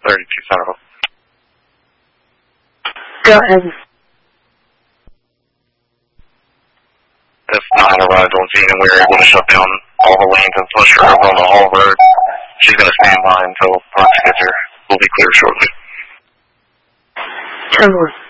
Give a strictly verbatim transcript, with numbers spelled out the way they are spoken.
thirty-two Central. Go ahead. If nine arrived on scene and we were able to shut down all the lanes and push her over on the Hall Road, she's going to stand by until Parks gets her. We'll be clear shortly. ten one.